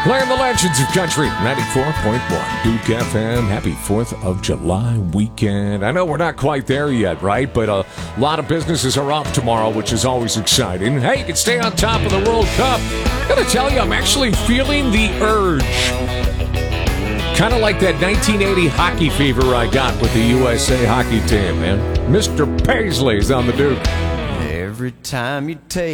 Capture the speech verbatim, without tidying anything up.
Playing the legends of country, ninety-four point one Duke F M. Happy fourth of July weekend. I know we're not quite there yet, right? But a lot of businesses are off tomorrow, which is always exciting. Hey, you can stay on top of the World Cup. I gotta tell you, I'm actually feeling the urge. Kind of like that nineteen eighty hockey fever I got with the U S A hockey team, man. Mister Paisley's on the Duke. Every time you take